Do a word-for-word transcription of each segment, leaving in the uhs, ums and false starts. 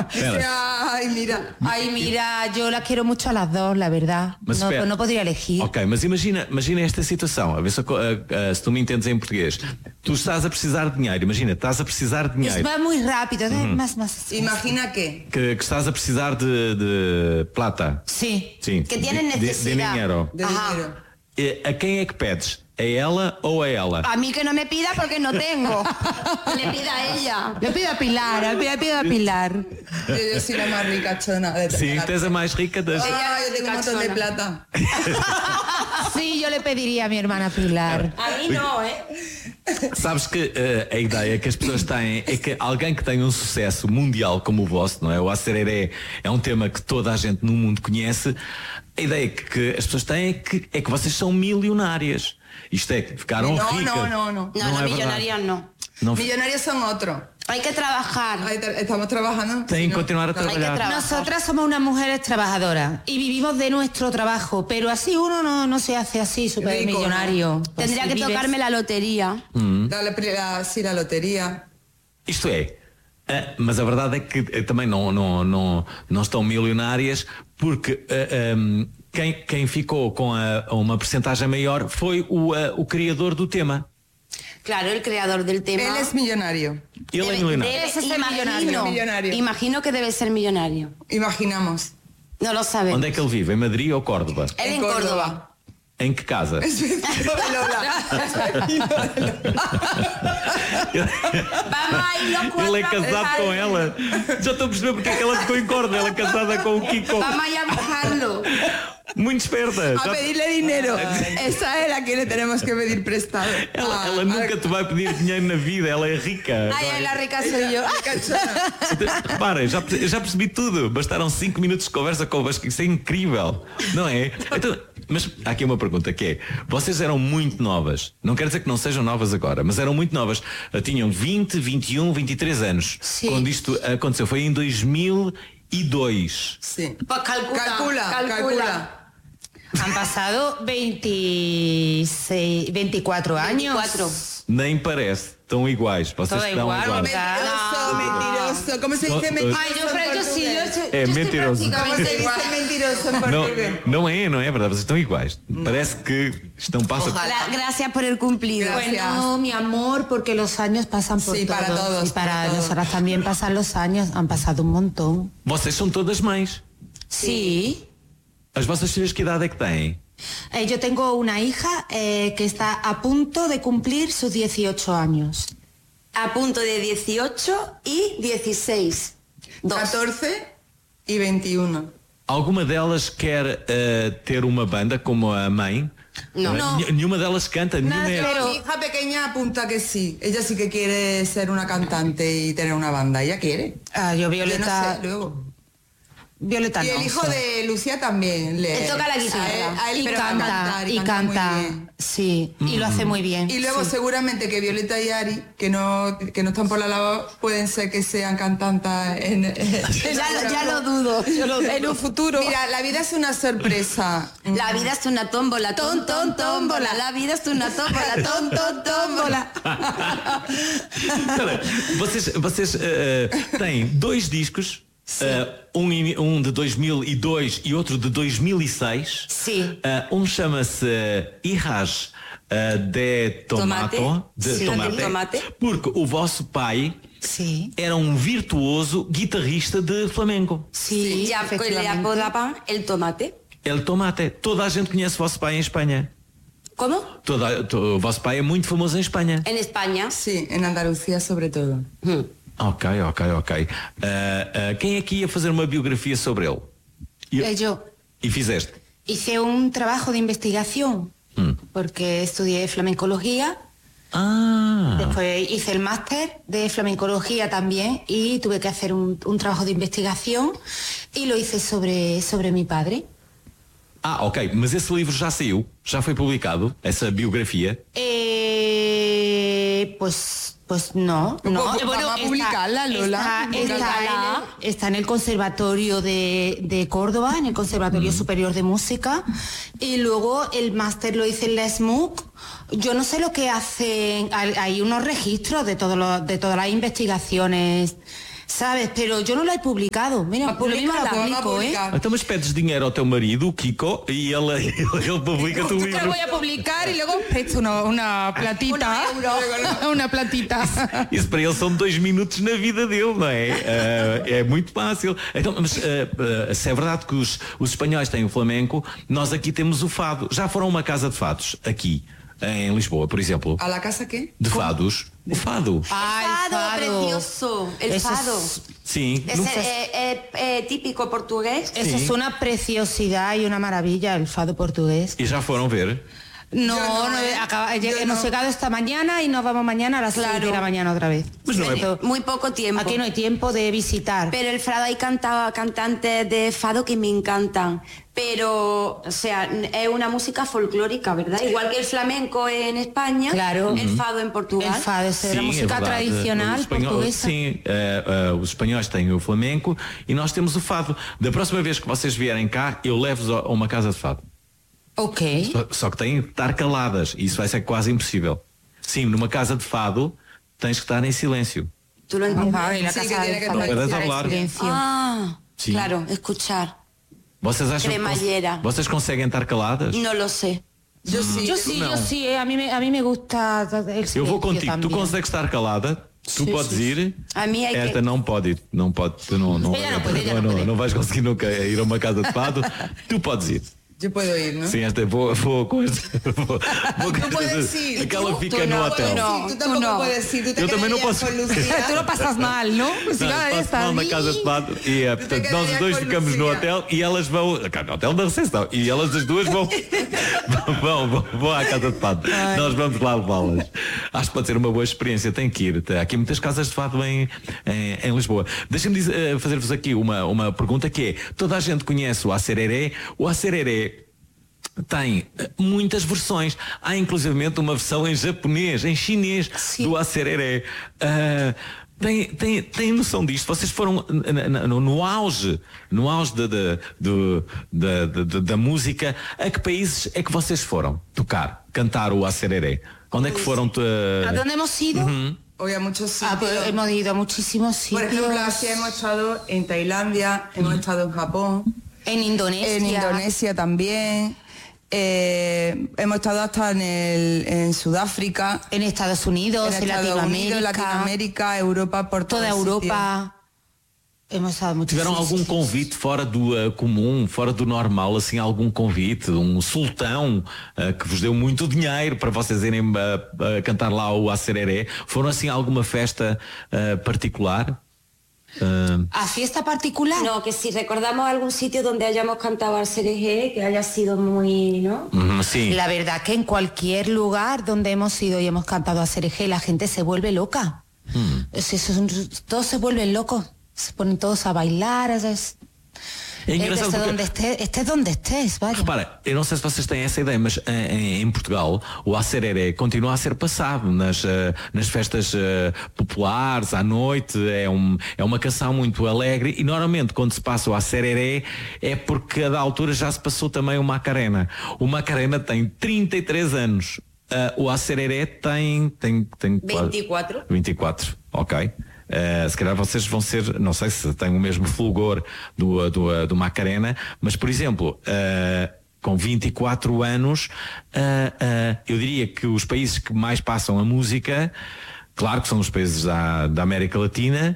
Ai, mira. Ai, mira, yo las quiero mucho a las dos, la verdad. Mas no, espera. no podría elegir. Ok, mas imagina, imagina esta situação, a ver se, uh, uh, se tu me entendes em português. Tu estás a precisar de dinheiro, imagina, estás a precisar de dinheiro. Va muy rápido, ¿eh? Uhum. más, más. Imagina que. Que, que estás a precisar de, de plata. Sí. Sim. Que tienen de, de, de necesidad. dinheiro. De Ajá. dinero. E a quem é que pedes? A ela ou a ela? A mí que no me pida porque no tengo. Le pida a ella. Le pido a Pilar, le pido a Pilar. Yo, yo soy la más ricachona de Sim, la- tens a mais rica das... Ah, yo tengo un montón de plata. Sí, yo le pediría a mi hermana Pilar. A mí no, ¿eh? Sabes que uh, a ideia que as pessoas têm é que alguém que tenha um sucesso mundial como o vosso, não é? O Acereré é um tema que toda a gente no mundo conhece. A ideia que, que as pessoas têm é que, é que vocês são milionárias. Isto é, que ficaram No, ricas. no, no, no. No, Não los é millonarios no. Não, Millonarios son otros. Hay que trabajar. Ahí te- Estamos trabajando. têm Si que no- continuar a no, Hay que trabalhar. trabajar. Nosotras somos unas mujeres trabajadoras y vivimos de nuestro trabajo, pero así uno no, no se hace así súper Rico, millonario. Pues Tendría si que vives- tocarme la lotería. Dale pri- la, sí, la lotería. Isto é, ah, mas a verdade é que eh, também não, não, não, não estão milionárias porque ah, um, quem, quem ficou com a, uma percentagem maior foi o, ah, o criador do tema. Claro, el creador del tema. Él es millonario. Ele é Debe- milionário. debe ser Imagino. millonario. Millonario. Imagino que debe ser millonario. Imaginamos. No lo sabemos. Onde é que ele vive? Em Madrid ou Córdoba? Él en Córdoba. Em que casa? Vamos a ir los cuatro Ele é a casado buscarlo. com ela. Já estou a perceber porque é que ela ficou em Córdoba. Ela é casada com o Kiko. Vamos a ir a buscarlo. Muito esperta. A Já- pedirle dinero. Esa es la que le tenemos que pedir prestado. Ela, Ah, ela a- nunca te vai pedir dinheiro na vida. Ela é rica. Ay, ay, la rica soy yo. Ricachona. Repara, já, eu já percebi tudo. Bastaram cinco minutos de conversa com o Vasco. Isso é incrível. Não é? Então, mas há aqui uma pergunta que é: vocês eram muito novas. Não quero dizer que não sejam novas agora, mas eram muito novas. Tinham vinte, vinte e um, vinte e três anos. Sim. Quando isto aconteceu. Foi em dois mil e dois. Sí. Pues calcula. Calcula, calcula. Han pasado veintiséis, veinticuatro años. veinticuatro. Nem parece. Estão iguais. Vocês Todo estão igual, iguais. ¿verdad? Mentiroso, mentiroso. ¿Cómo se dice No, mentiroso? Ay, yo, en pero yo sí, yo, portugués? yo, É yo estoy mentiroso. ¿Cómo se prácticamente dice igual. mentiroso en Não, portugués? não é, não é verdade. Vocês estão iguais. Parece que estão passo a Gra- Gracias por el cumplido. Gracias. Bueno, mi amor, porque los años pasan por Sí, para todos, y para, para todos. nosotras también pasan los años, han pasado un montón. Vocês são todas mães. Sí. As vossas filhas que idade é que têm? Eh, yo tengo una hija eh, que está a punto de cumplir sus dieciocho años. A punto de dieciocho y dieciséis. Dos. catorce y veintiuno. Alguma delas quer eh, ter uma banda como a mãe? Não. Eh, Não. nenhuma- Nenhuma delas canta. Nenhuma é- Pero mi hija pequeña apunta que sí. Ella sí que quiere ser una cantante y tener una banda. Ella quiere. Ah, yo Yo Violeta, no sé, luego. Violeta Y el no hijo sé. de Lucía también. Le, Él toca la guitarra. A él, a él le Pero encanta canta cantar y muy canta, bien. sí, y lo hace muy bien. Y luego sí. seguramente que Violeta y Ari, que no, que no están por la labor, pueden ser que sean cantantas en, en- Ya, lo- ya lo dudo. En un futuro. Mira, la vida es una sorpresa. La vida es una tómbola, ton, ton, tómbola. La vida es una tómbola, ton, ton, tómbola. Espera, vocês vocês eh, têm dois discos, eh, um, in- um de dois mil e dois e outro de dois mil e seis. Sim. Eh, um chama-se Hijas eh, de Tomato, Tomate. de Sim. tomate, De tomate. porque o vosso pai Sí, era um virtuoso guitarrista de flamenco. sí, Ya pues, le efectivamente. apodaban el tomate. El Tomate. Toda a gente conhece o vosso pai em Espanha. ¿Cómo? Toda, to- o vosso pai é muito famoso em Espanha. En España. Sí, en Andalucía sobre todo. Hmm. Ok, ok, ok. Eh, eh, quem é que ia fazer uma biografia sobre ele? E, Eh, yo e fizeste? hice un trabajo de investigación Mm. porque estudié flamencología. Ah. Después hice el máster de flamencología también y tuve que hacer un, un trabajo de investigación y lo hice sobre, sobre mi padre. Ah, ok. Mas esse livro já saiu? Já foi publicado? Essa biografia? Eh, pues, pues no, no. Pues, vamos a publicarla, Lola, Está, publicarla. está en el, está en el Conservatorio de, de Córdoba, en el Conservatorio Superior de Música, y luego el máster lo hice en la S M U C. Yo no sé lo que hacen, hay hay unos registros de, todo lo- de todas las investigaciones ¿Sabes? Pero yo no lo he publicado. Mira, lo mismo lo publico, ¿eh? Então, mas pedes dinheiro ao teu marido, o Kiko, e ele, ele publica tu Yo livro. lo voy a publicar y luego presto una, una platita. Una platita. Isso para ele são dois minutos na vida dele, não é? Uh, é muito fácil. Então, mas uh, uh, se é verdade que os, os espanhóis têm o flamenco, nós aqui temos o fado. Já foram a uma casa de fados, aqui, em Lisboa, por exemplo? ¿A la casa qué? De fados. O fado. Ah, el fado, fado. precioso. El Eso fado. es- Sim. Es nunca- eh, eh, eh, típico portugués. Eso Sí. es una preciosidad y una maravilla, el fado portugués. E já foram ver? No, Yo no, no, ¿eh? acaba- Yo hemos no. llegado esta mañana y nos vamos mañana a las seis de la mañana otra vez. Mas não é- Esto- Muy poco tiempo. Aquí no hay tiempo de visitar. Pero el fado hay canta, cantantes de fado que me encantan. Pero, o sea, es una música folclórica, ¿verdad? Igual que el flamenco en España, Claro. el fado en Portugal. El fado es la Sim, música é verdade. tradicional Os espanhol- portuguesa. Sim, eh, eh, os espanhóis têm o flamenco e nós temos o fado. Da próxima vez que vocês vierem cá, eu levo-vos a a uma casa de fado. Ok. Só, só que têm que estar caladas. E isso vai ser quase impossível. Sim, numa casa de fado tens que estar em silêncio. ¿Tú lo entiendes? Ah, en la Sí, que casa tiene del que fado. No puedes Estar en hablar. silencio. Ah, Sí. claro, escuchar. Vocês acham que Cremallera. cons- vocês conseguem estar caladas? No lo sé. Yo sí. Yo sí, No. yo sí, eh, a mí me, a mí me gusta el silencio Eu vou contigo. también. Tu consegues estar calada? Tu Sim, podes sim. ir? A mim é Esta que- não pode ir. Não pode. Tu não, não, Ela não pode, ela não não, pode. não vais conseguir nunca ir a uma casa de fado. Tu podes ir. Yo puedo ir, ¿no? Sim, esta vou, vou com esta. Vou, vou com Tú puedes esta- ir. Aquela Tú- fica tú no no hotel. puedes No, ir, tú tú tampoco no. puedes ir. Tú te Yo también no quedarías puedo. con Lucía. Tú lo pasas mal, ¿no? Pues Não, iba a passo estar mal na casa de fado e é, portanto, nós os dois com ficamos no Lucia. hotel e elas vão. No hotel da recepção. E elas as duas vão. vão, vão, vão à casa de fado. Nós vamos lá levá-las. Acho que pode ser uma boa experiência. Tem que ir. Há aqui muitas casas de fado em, em, em Lisboa. Deixem-me dizer- eh, fazer-vos aqui uma, uma pergunta que é: toda a gente conhece o acereré. O acereré tem eh, muitas versões. Há inclusivamente uma versão em japonês, em chinês do acereré. Ah, tem, tem, tem noção disto? Vocês foram na- na- no, no auge, no auge da, da, do- da, da, da música. A que países é que vocês foram tocar, cantar o acereré? Onde é que foram? eh, ¿A dónde hemos ido? Hoy a muchos sitios. Ah, pues hemos ido a muchísimos Por sitios. ejemplo, así hemos estado en Tailandia, hemos estado en Japón, En Indonesia. en Indonesia también, eh, hemos estado hasta en, el, en Sudáfrica, En Estados Unidos, en en, Estados Latinoamérica. Unidos, Latinoamérica, Europa, por Toda todos Europa. Hemos estado muchísimos Tiveram algum sitios. convite fora do eh, comum, fora do normal, assim, algum convite, um sultão eh, que vos deu muito dinheiro para vocês irem eh, eh, cantar lá o acereré? Foram assim a alguma festa eh, particular? Eh, ¿A fiesta particular? No, que si recordamos algún sitio donde hayamos cantado al C R G, que haya sido muy, ¿no? hum, sim. La verdad que en cualquier lugar donde hemos ido y hemos cantado a Sergé, la gente se vuelve loca. Es- es- es- todos se vuelven locos. Se ponen todos a bailar. Es, es, É engraçado desde porque- donde estés, estés donde estés, vaya. Repara, eu não sei se vocês têm essa ideia, mas em, em Portugal o acereré continua a ser passado nas, eh, nas festas eh, populares, à noite. É, um, é uma canção muito alegre e normalmente quando se passa o acereré é porque a da altura já se passou também o Macarena. O Macarena tem trinta e três anos. Eh, o acereré tem, tem, tem quase- vinte e quatro. vinte e quatro, ok. Uh, se calhar vocês vão ser, não sei se têm o mesmo fulgor do, do, do Macarena, mas por exemplo, uh, com vinte e quatro anos, uh, uh, eu diria que os países que mais passam a música, claro que são os países da, da América Latina,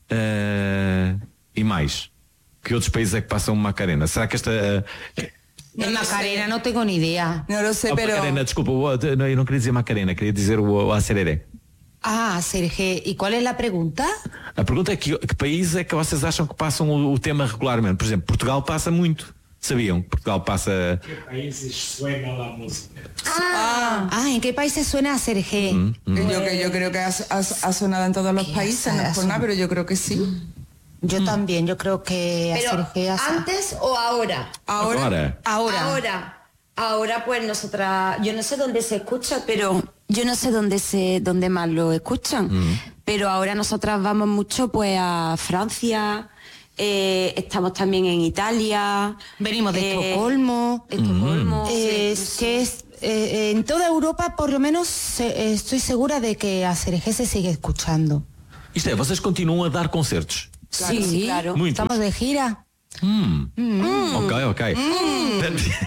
uh, e mais. Que outros países é que passam o Macarena? Será que esta. Uh, En Macarena no tengo ni idea. No lo sé, a pero Macarena, desculpa, o- não, eu não queria dizer Macarena, queria dizer o, o acereré. Ah, Sergé. ¿Y cuál es la pregunta? A pergunta é que, que país é que vocês acham que passam o, o tema regularmente? Por exemplo, Portugal passa muito. Sabiam? Portugal passa. ¿Qué países suena la música? Ah, ¿en qué países suena a Sergé? yo, que yo creo que ha, ha- ha sonado en todos los Que países, no ha es por nada, pero yo creo que sí. Yo también, yo creo que a Pero Sergé ha son- antes o ahora. Ahora, Agora. Ahora. Ahora. Ahora pues nosotras, yo no sé dónde se escucha, pero yo no sé dónde se, dónde más lo escuchan. Pero ahora nosotras vamos mucho pues a Francia, eh, estamos también en Italia. Venimos de eh, Estocolmo. Estocolmo. Eh, sí, que es, eh, en toda Europa, por lo menos, eh, estoy segura de que a Sergé se sigue escuchando. Isto é, vocês continuam a dar concertos? Claro, sí, sí, claro. Muitos. Estamos de gira. Hum. Hum. Ok, ok. Hum.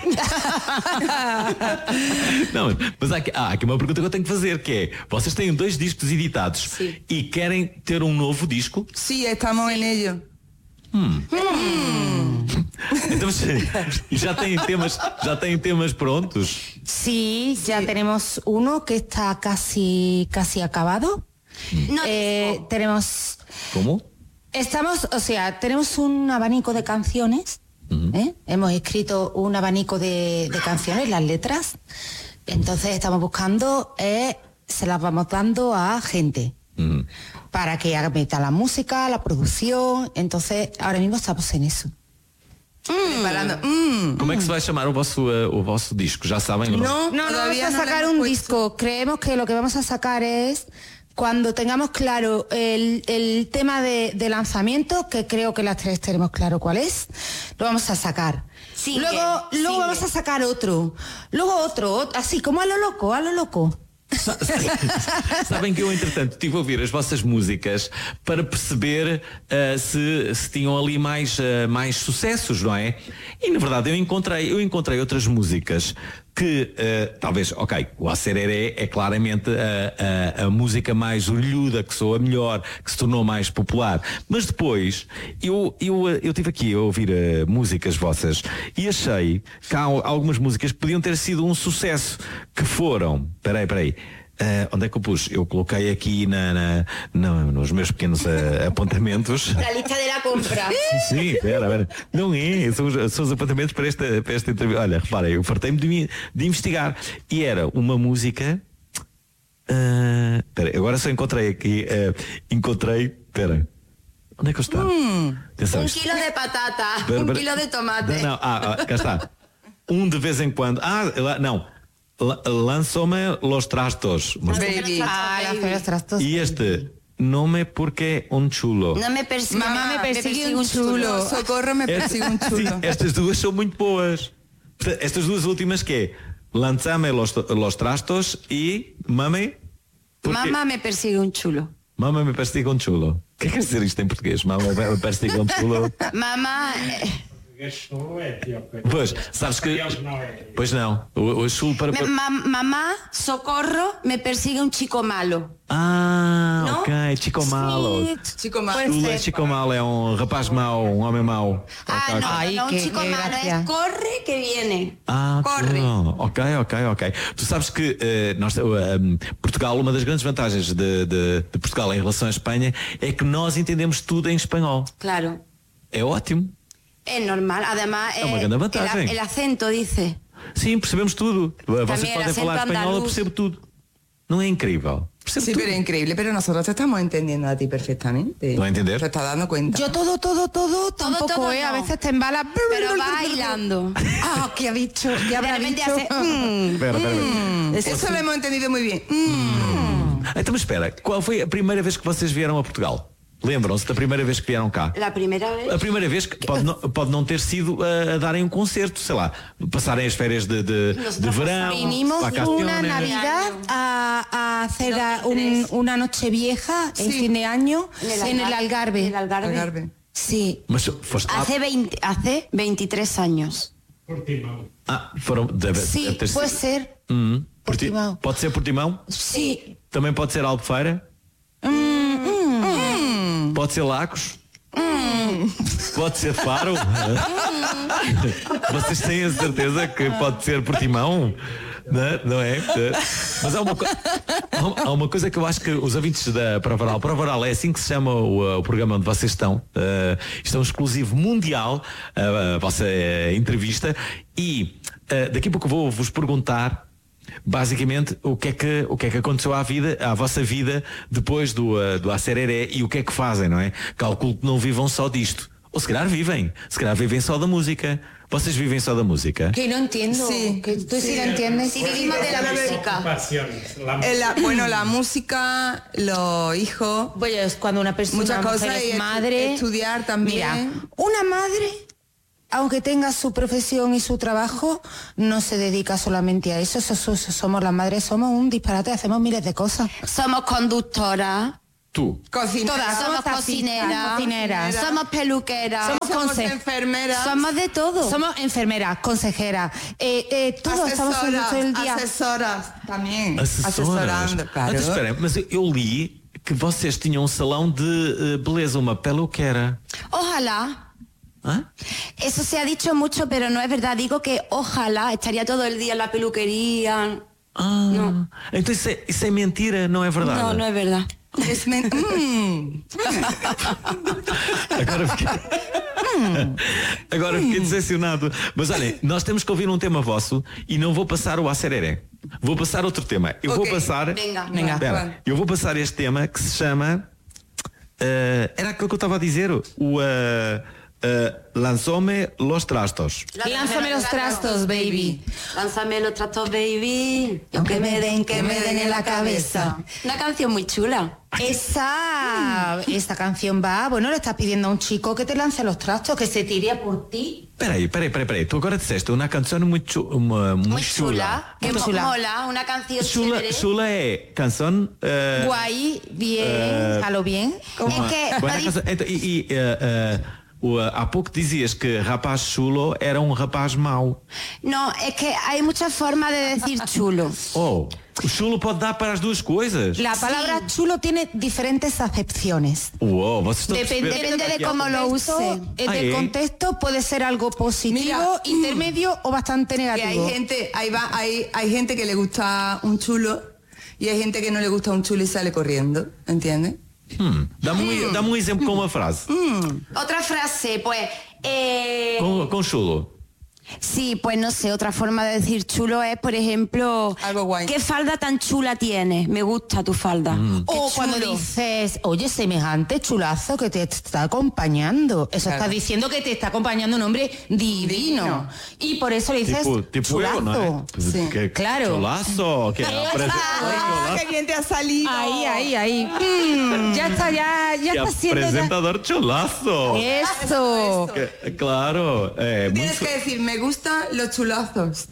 Não, mas há aqui, há aqui uma pergunta que eu tenho que fazer, que é, vocês têm dois discos editados Sim. e querem ter um novo disco? Sí, estamos en ello. Hum. Hum. Então, já têm temas, já têm temas prontos? Sí, ya tenemos uno que está casi, casi acabado. No, Eh, tenemos, Como? estamos, o sea, tenemos un abanico de canciones. ¿eh? Hemos escrito un abanico de, de canciones, las letras. Entonces estamos buscando, eh, se las vamos dando a gente. Hum. Para que haga meta la música, la producción. Entonces, ahora mismo estamos en eso. Preparando. Mm. Como é que se vai chamar o vosso, uh, o vosso disco? Já sabem? ou No, No, no todavía vamos a no le sacar hemos un puesto. disco. Creemos que lo que vamos a sacar es cuando tengamos claro el, el tema de, de lanzamiento, que creo que las tres tenemos claro cuál es, lo vamos a sacar. Single, luego luego single. vamos a sacar otro. Luego otro, ot- así como a lo loco, a lo loco. Sabem que eu, entretanto, estive a ouvir as vossas músicas para perceber uh, se, se tinham ali mais, uh, mais sucessos, não é? E na verdade eu encontrei, eu encontrei outras músicas que uh, talvez, ok, o Acereré é claramente a, a, a música mais orelhuda, que soa melhor, que se tornou mais popular. Mas depois eu, eu, eu estive aqui a ouvir uh, músicas vossas e achei que há algumas músicas que podiam ter sido um sucesso, que foram, peraí, peraí, Uh, onde é que eu pus? Eu coloquei aqui na, na, na, nos meus pequenos uh, apontamentos. La lista de la compra. Sim, espera, espera. Não é, são os, são os apontamentos para esta, para esta entrevista. Olha, reparem, eu fartei-me de, de investigar. E era uma música. Uh, espera, agora só encontrei aqui. Uh, encontrei. Espera. Onde é que eu estou? Hum. Atenção, Un isto- kilo de patata, Espera, un espera. kilo de tomate. Não, não, ah, ah, cá está. Um de vez em quando. Ah, lá- não. La- Lançou-me los trastos. Mas- Baby. Ah, las feras trastos. E este. Nome porque un chulo. No me persigue, Mamá me persigue un chulo. Socorro me persigue un Sim, chulo. estas duas são muito boas. Portanto, estas duas últimas que é Lançame los, los trastos e Mame. porque- Mamá me persigue un chulo. Mama me persigue um chulo. O que é que quer dizer isto em português? Mama me persigue um chulo. Mamá, eh, Não é, Tiago. Pois, sabes que. Não é. Pois não. O, o chulo para. me- ma- mamá, socorro, me persigue un chico malo. Ah, Não? ok. Chico malo. Chico más. Chulo é Chico malo, é um rapaz mau, um homem mau. Ah, Ok, ok. no, Ay, no, un qué- chico qué malo gracia. es corre que viene. Ah, corre. bom. ok, ok, ok. Tu sabes que eh, nós, eh, Portugal, uma das grandes vantagens de, de- de Portugal em relação à Espanha é que nós entendemos tudo em espanhol. Claro. É ótimo. Es normal. Además, É uma eh, grande el, vantagem. el acento dice. Sim, percebemos tudo. Vocês Também podem acento falar espanhol, eu andaluz. percebo tudo. Não é incrível? Percebo Sí, tudo. pero increíble, pero nosotros te estamos entendiendo a ti perfectamente. ¿No entender? Te estás dando cuenta. Yo todo, todo, todo, tampoco, todo ¿eh? A no. veces te embala. Pero bailando. Ah, ¿qué ha dicho? ¿Qué De habrá repente dicho? hace. mm. Espera, espera, espera. Eso lo hemos entendido muy bien. Mm. Então, mas espera, qual foi a primeira vez que vocês vieram a Portugal? Lembram-se da primeira vez que vieram cá? La primera vez. A primeira vez que pode não, pode não ter sido a, a darem um concerto, sei lá, passarem as férias de, de, de verão, Vinimos una vacaciones. Navidad a, a hacer a un- tres. una noche vieja en Sí. fin de año En el en el Algarve. Algarve. En el Algarve. Algarve. Sí. Mas foste lá. Hace, veinte, hace veintitrés años. Portimão. Ah, foram. Deve, Sí, deve ter puede sido. ser. Uhum. Porti- Portimão. Pode ser Portimão? Sí. Também pode ser Albufeira? Pode ser Lagos? Pode ser Faro? Vocês têm a certeza que pode ser Portimão? Não, não é? Mas há uma, co- há uma- há uma coisa que eu acho que os ouvintes da Prova Oral, Prova Oral é assim que se chama o, o programa onde vocês estão. Uh, isto é um exclusivo mundial, uh, a vossa uh, entrevista. E uh, daqui a pouco vou vos perguntar basicamente o que é que o que é que aconteceu à vida, à vossa vida depois do uh, do Acereré e o que é que fazem, não é? Calculo que não vivam só disto. Ou se calhar vivem, se calhar vivem só da música. Vocês vivem só da música? Que no entiendo. Sí. Que tú sí, lo entiendes. Sí, vivimos de la música. Pasiones. La Eh, la- bueno, la música, los hijos, Pues cuando una persona muchas una mujer cosas es y estu- madre, estudiar también. Mira, una madre, aunque tenga su profesión y su trabajo, no se dedica solamente a eso. Eso- eso- Somos las madres, somos un disparate, hacemos miles de cosas. Somos conductoras. Tú. Cocineras. Todas, Somos taxistas, cocineras, cocineras. somos peluqueras, Somos Somos conse- enfermeras. somos de todo. Somos enfermeras, consejeras, eh, eh, todo, estamos asesoras, todo el día. asesoras también. Assessoras. Asesorando, claro. Então, espera, mas eu, eu li que vocês tinham um salão de eh, beleza, uma peluquera. Ojalá. Hã? Eso se ha dicho mucho, pero no es verdad. Digo que ojalá estaría todo el día en la peluquería. Ah, Não. então isso é, isso é mentira, não é verdade? No, no es verdad. Es men- Mm. Agora fiquei... Agora fiquei decepcionado. Mas olhem, nós temos que ouvir um tema vosso e não vou passar o Acereré. Vou passar outro tema. Eu Ok, vou passar. venga. Venga. Espera, eu vou passar este tema que se chama. eh, era aquilo que eu estava a dizer. O uh, Lanzome los trastos. Lánzame los trastos, baby. Lánzame los trastos, baby. Y aunque me den, que me den en la cabeza. Una canción muy chula. Esa, esta canción va, bueno, le estás pidiendo a un chico que te lance los trastos, que se tire por ti. Peraí, peraí, peraí, peraí. Tu agora disseste uma canção muito, chu- uma, muito, Muy chula. Que Muy mo- chula. mola. Una canción Chula, chévere. chula é canção. eh, Guay, bien, eh, a lo bien. uma- É que buena a dif- canção. Então, e, e, eh, eh, o, eh, há pouco dizias que rapaz chulo era um rapaz mau. No, es que hay muchas formas de decir chulo. Oh, o chulo pode dar para as duas coisas. La palabra chulo tiene diferentes acepciones. Uou, vocês estão a Depende, perceber? depende de cómo lo contexto, use. eh, Ah, del ¿eh? contexto puede ser algo positivo, Mira, intermedio o bastante Que hay negativo. gente, hay, va- hay, hay gente que le gusta un chulo y hay gente que no le gusta un chulo y sale corriendo, ¿entiendes? Hum, dá-me um, dá-me um exemplo com uma frase. Otra frase, pues. Eh, Com, com chulo. sí, pues no sé, otra forma de decir chulo es, por ejemplo, Algo guay. ¿qué falda tan chula tienes? Me gusta tu falda. Qué O cuando chulo. dices, oye, semejante chulazo que te está acompañando. Eso Claro. está diciendo que te está acompañando un hombre divino. Divino. Y por eso le dices Tipo, tipo chulazo. eu, não é? Sim. Que, Claro. Chulaço. Que apresenta, ¡Ah, qué bien te ha salido! Ahí, ahí, ahí. Mm, ya está, ya, ya que está siendo ya. apresentador chulaço. Eso. Que- Claro. É, Tienes muito... que decir, me gustan los chulazos.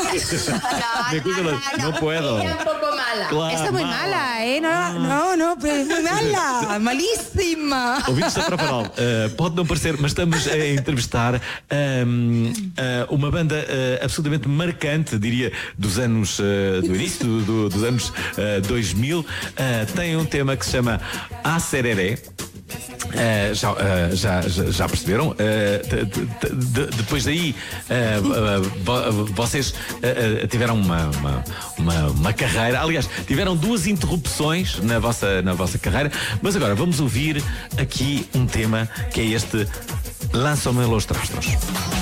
Me cuida la- no puedo. Ella es un poco mala. Claro, Esta es muy mala, ¿eh? No, no, no, pero es muy mala. Malísima. Ouvintes da Profanol, uh, pode não parecer, mas estamos a entrevistar um, uh, uma banda uh, absolutamente marcante, diria, dos anos, uh, do início do, do- dos anos uh, dois mil. Uh, tem um tema que se chama Acereré. Uh, já, uh, já, já, já perceberam? Uh, de- de- de- depois daí, uh, uh, vo- vocês uh, uh, tiveram uma, uma, uma, uma carreira. Aliás, tiveram duas interrupções na vossa, na vossa carreira. Mas agora vamos ouvir aqui um tema que é este Lançam-me los trastos.